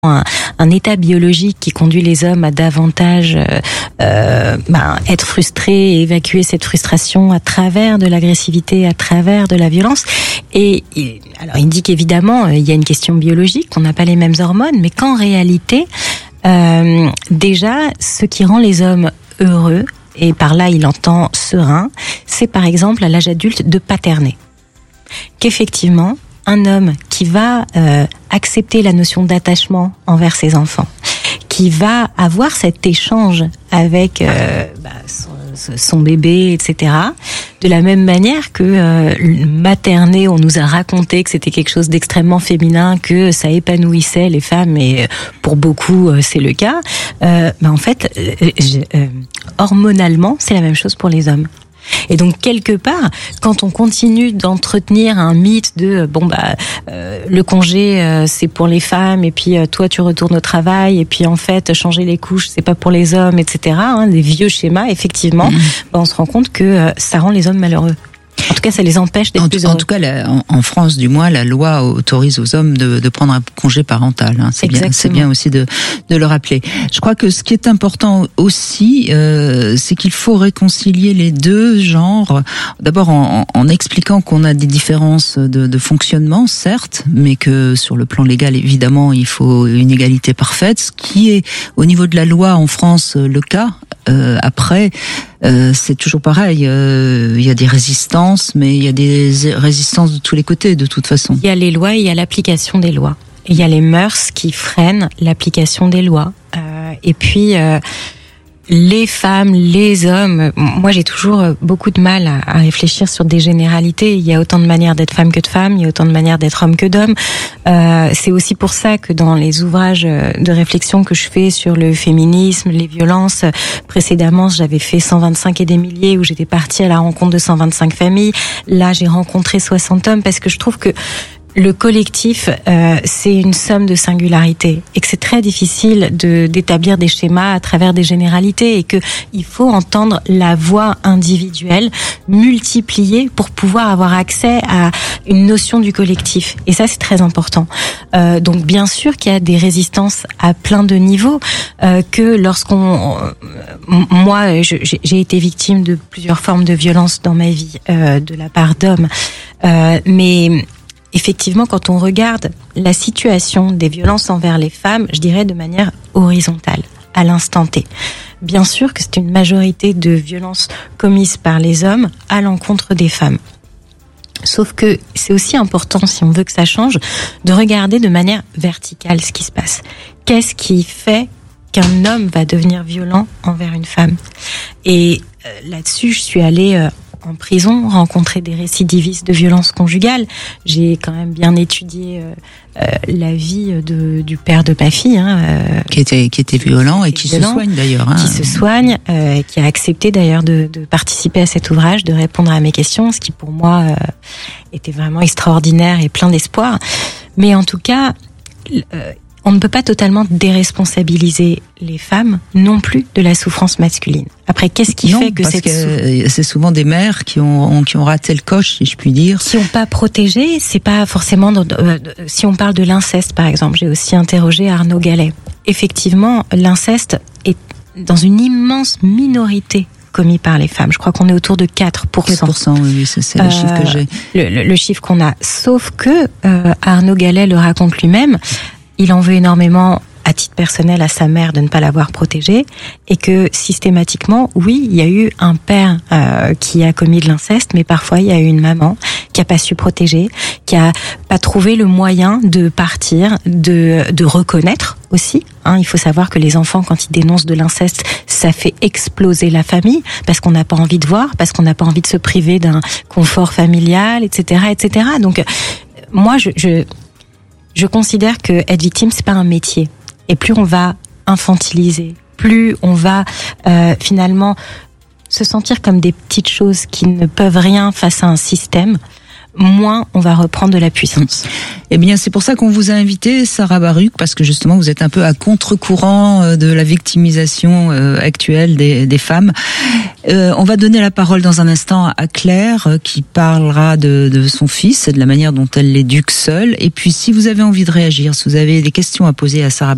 un état biologique qui conduit les hommes à davantage être frustrés et évacuer cette frustration à travers de l'agressivité, à travers de la violence. Et alors il dit qu'évidemment il y a une question biologique, qu'on n'a pas les mêmes hormones, mais qu'en réalité déjà ce qui rend les hommes heureux, et par là il entend serein, c'est par exemple à l'âge adulte de paterner. Qu'effectivement un homme qui va accepter la notion d'attachement envers ses enfants, qui va avoir cet échange avec son bébé, etc. De la même manière que materner, on nous a raconté que c'était quelque chose d'extrêmement féminin, que ça épanouissait les femmes, et pour beaucoup c'est le cas. En fait, hormonalement, c'est la même chose pour les hommes. Et donc quelque part, quand on continue d'entretenir un mythe de le congé c'est pour les femmes, et puis toi tu retournes au travail, et puis en fait changer les couches c'est pas pour les hommes, etc. Des vieux schémas, effectivement, on se rend compte que ça rend les hommes malheureux. En tout cas, ça les empêche d'être plus heureux. En tout cas, en France, du moins, la loi autorise aux hommes de prendre un congé parental. C'est bien aussi de le rappeler. Je crois que ce qui est important aussi, c'est qu'il faut réconcilier les deux genres. D'abord, en expliquant qu'on a des différences de fonctionnement, certes, mais que sur le plan légal, évidemment, il faut une égalité parfaite. Ce qui est, au niveau de la loi en France, le cas. Après, c'est toujours pareil. Il y a des résistances, mais il y a des résistances de tous les côtés, de toute façon. Il y a les lois et il y a l'application des lois. Il y a les mœurs qui freinent l'application des lois. Et puis, les femmes, les hommes, moi j'ai toujours beaucoup de mal à réfléchir sur des généralités. Il y a autant de manières d'être femme que de femme, il y a autant de manières d'être homme que d'homme. C'est aussi pour ça que dans les ouvrages de réflexion que je fais sur le féminisme, les violences, précédemment j'avais fait 125 et des milliers, où j'étais partie à la rencontre de 125 familles. Là j'ai rencontré 60 hommes, parce que je trouve que le collectif, c'est une somme de singularités, et que c'est très difficile d'établir des schémas à travers des généralités, et que il faut entendre la voix individuelle multipliée pour pouvoir avoir accès à une notion du collectif. Et ça, c'est très important. Donc, bien sûr qu'il y a des résistances à plein de niveaux, que moi, j'ai été victime de plusieurs formes de violence dans ma vie, de la part d'hommes, mais effectivement, quand on regarde la situation des violences envers les femmes, je dirais de manière horizontale, à l'instant T. Bien sûr que c'est une majorité de violences commises par les hommes à l'encontre des femmes. Sauf que c'est aussi important, si on veut que ça change, de regarder de manière verticale ce qui se passe. Qu'est-ce qui fait qu'un homme va devenir violent envers une femme? Et là-dessus, je suis allée en prison, rencontrer des récidivistes de violences conjugales. J'ai quand même bien étudié la vie du père de ma fille, qui était violent et qui se soigne d'ailleurs. Qui se soigne, qui a accepté d'ailleurs de participer à cet ouvrage, de répondre à mes questions, ce qui pour moi était vraiment extraordinaire et plein d'espoir. Mais en tout cas, on ne peut pas totalement déresponsabiliser les femmes non plus de la souffrance masculine. Après, qu'est-ce qui fait que c'est souvent des mères qui ont raté le coche, si je puis dire. Qui n'ont pas protégé, c'est pas forcément. Si on parle de l'inceste, par exemple, j'ai aussi interrogé Arnaud Gallet. Effectivement, l'inceste est dans une immense minorité commis par les femmes. Je crois qu'on est autour de 4%. 4%, oui, c'est le chiffre que j'ai. Le chiffre qu'on a. Sauf que Arnaud Gallet le raconte lui-même. Il en veut énormément, à titre personnel, à sa mère de ne pas l'avoir protégée, et que systématiquement, oui, il y a eu un père qui a commis de l'inceste, mais parfois il y a eu une maman qui a pas su protéger, qui a pas trouvé le moyen de partir, de reconnaître aussi. Il faut savoir que les enfants, quand ils dénoncent de l'inceste, ça fait exploser la famille, parce qu'on n'a pas envie de voir, parce qu'on n'a pas envie de se priver d'un confort familial, etc., etc. Donc, moi, je considère que être victime, c'est pas un métier. Et plus on va infantiliser, plus on va finalement se sentir comme des petites choses qui ne peuvent rien face à un système, moins on va reprendre de la puissance. Eh bien, c'est pour ça qu'on vous a invité, Sarah Baruch, parce que justement, vous êtes un peu à contre-courant de la victimisation actuelle des femmes. On va donner la parole dans un instant à Claire, qui parlera de son fils et de la manière dont elle l'éduque seule. Et puis, si vous avez envie de réagir, si vous avez des questions à poser à Sarah